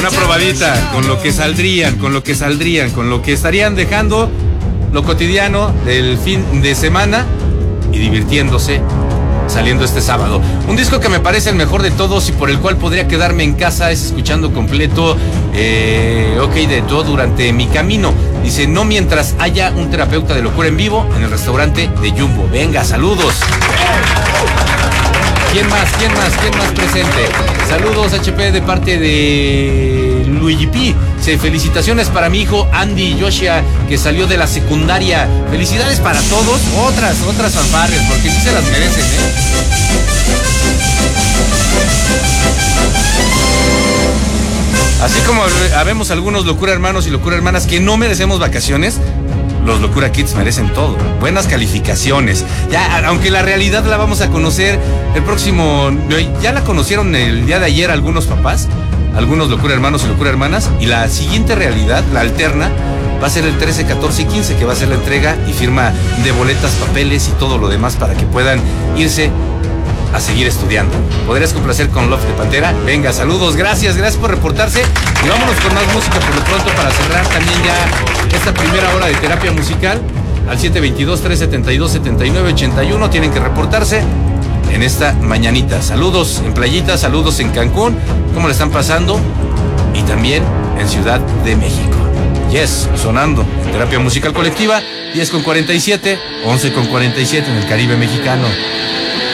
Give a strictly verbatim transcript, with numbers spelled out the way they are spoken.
Una probadita con lo que saldrían, con lo que saldrían, con lo que estarían dejando lo cotidiano del fin de semana y divirtiéndose saliendo este sábado. Un disco que me parece el mejor de todos y por el cual podría quedarme en casa es escuchando completo eh, OK de todo durante mi camino. Dice, no mientras haya un terapeuta de locura en vivo en el restaurante de Jumbo. Venga, saludos. ¿Quién más? ¿Quién más? ¿Quién más presente? Saludos, H P, de parte de Luigi P. Sí, felicitaciones para mi hijo Andy Yoshia, que salió de la secundaria. Felicidades para todos. Otras, otras fanfarrias, porque sí se las merecen, ¿eh? Así como habemos algunos locura hermanos y locura hermanas que no merecemos vacaciones, los Locura Kids merecen todo. Buenas calificaciones. Ya, aunque la realidad la vamos a conocer el próximo... Ya la conocieron el día de ayer algunos papás, algunos Locura Hermanos y Locura Hermanas, y la siguiente realidad, la alterna, va a ser el trece, catorce y quince, que va a ser la entrega y firma de boletas, papeles y todo lo demás para que puedan irse a seguir estudiando. ¿Podrías complacer con Love de Pantera? Venga, saludos, gracias, gracias por reportarse. Y vámonos con más música por lo pronto para cerrar también ya esta primera hora de terapia musical. Al siete veintidós, trescientos setenta y dos, setenta y nueve ochenta y uno tienen que reportarse en esta mañanita. Saludos en Playita, saludos en Cancún, ¿cómo le están pasando? Y también en Ciudad de México. Yes, sonando en terapia musical colectiva, diez con cuarenta y siete, once con cuarenta y siete en el Caribe mexicano.